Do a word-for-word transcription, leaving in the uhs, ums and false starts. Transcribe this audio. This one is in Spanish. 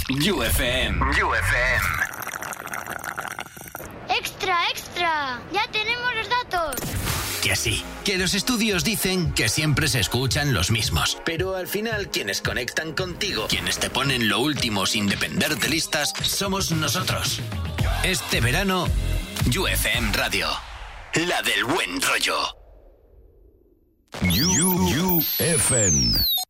U F M. U F M. ¡Extra, extra! ¡Ya tenemos los datos! Que sí, que los estudios dicen que siempre se escuchan los mismos. Pero al final, quienes conectan contigo, quienes te ponen lo último sin depender de listas, somos nosotros. Este verano, U F M Radio. La del buen rollo. U F M.